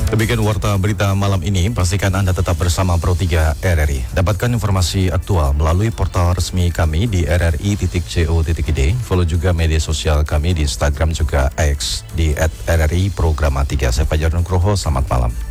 Demikian warta berita malam ini. Pastikan Anda tetap bersama Pro3 RRI. Dapatkan informasi aktual melalui portal resmi kami di rri.co.id. Follow juga media sosial kami di Instagram juga X di @RRI Programa 3. Saya Fajar Nugroho, selamat malam.